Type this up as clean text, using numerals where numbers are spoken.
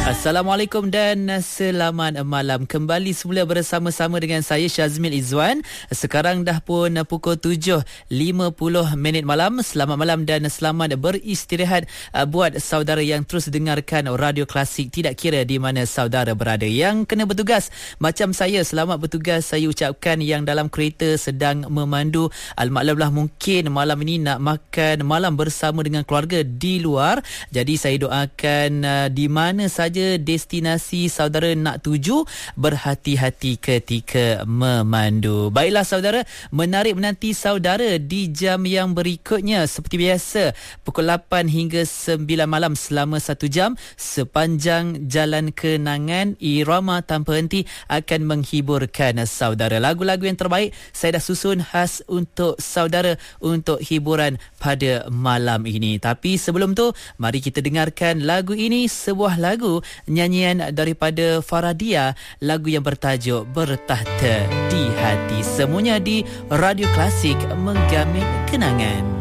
Assalamualaikum dan selamat malam. Kembali semula bersama-sama dengan saya Syazmil Izwan. Sekarang dah pun pukul 7.50 malam. Selamat malam dan selamat beristirahat buat saudara yang terus dengarkan Radio Klasik, tidak kira di mana saudara berada. Yang kena bertugas macam saya, selamat bertugas saya ucapkan. Yang dalam kereta sedang memandu, al-maklumlah mungkin malam ini nak makan malam bersama dengan keluarga di luar. Jadi saya doakan di mana saja destinasi saudara nak tuju, berhati-hati ketika memandu. Baiklah saudara, menarik menanti saudara di jam yang berikutnya. Seperti biasa, pukul 8 hingga 9 malam selama 1 jam, sepanjang jalan kenangan, irama tanpa henti akan menghiburkan saudara. Lagu-lagu yang terbaik saya dah susun khas untuk saudara untuk hiburan pada malam ini. Tapi sebelum tu, mari kita dengarkan lagu ini, sebuah lagu nyanyian daripada Faradia, lagu yang bertajuk Bertahta di Hati. Semuanya di Radio Klasik, menggamit kenangan.